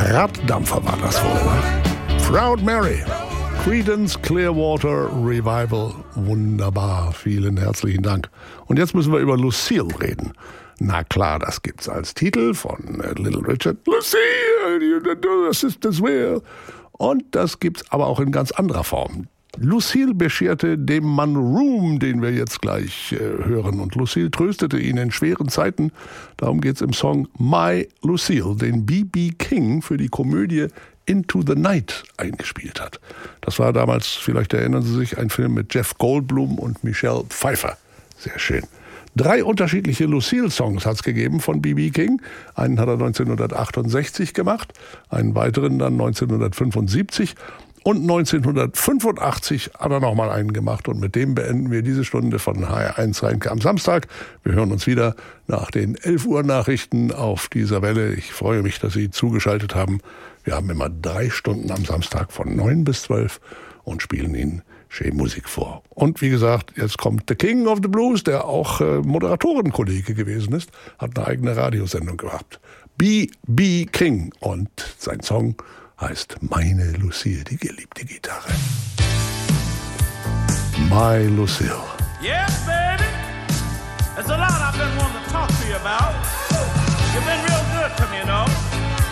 Raddampfer war das wohl, ne? Proud Mary. Creedence Clearwater Revival. Wunderbar. Vielen herzlichen Dank. Und jetzt müssen wir über Lucille reden. Na klar, das gibt's als Titel von Little Richard. Lucille, you do the sister's will. Und das gibt's aber auch in ganz anderer Form. Lucille bescherte dem Mann Ruhm, den wir jetzt gleich hören. Und Lucille tröstete ihn in schweren Zeiten. Darum geht's im Song My Lucille, den B.B. King für die Komödie Into the Night eingespielt hat. Das war damals, vielleicht erinnern Sie sich, ein Film mit Jeff Goldblum und Michelle Pfeiffer. Sehr schön. 3 unterschiedliche Lucille-Songs hat es gegeben von B.B. King. Einen hat er 1968 gemacht, einen weiteren dann 1975 und 1985 hat er nochmal einen gemacht. Und mit dem beenden wir diese Stunde von HR1 Rheinke am Samstag. Wir hören uns wieder nach den 11 Uhr Nachrichten auf dieser Welle. Ich freue mich, dass Sie zugeschaltet haben. Wir haben immer 3 Stunden am Samstag von 9 bis 12 und spielen Ihnen schöne Musik vor. Und wie gesagt, jetzt kommt The King of the Blues, der auch Moderatorenkollege gewesen ist, hat eine eigene Radiosendung gehabt. B.B. King und sein Song heißt Meine Lucille, die geliebte Gitarre. My Lucille. Yes, baby. There's a lot I've been wanting to talk to you about. You've been real good to me, you know.